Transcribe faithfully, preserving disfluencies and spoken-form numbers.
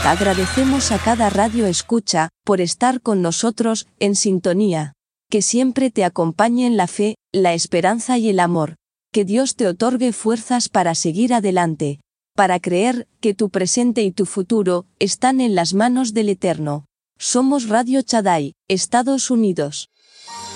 Agradecemos a cada radio escucha por estar con nosotros en sintonía. Que siempre te acompañen la fe, la esperanza y el amor. Que Dios te otorgue fuerzas para seguir adelante, para creer que tu presente y tu futuro están en las manos del Eterno. Somos Radio Shaddai, Estados Unidos.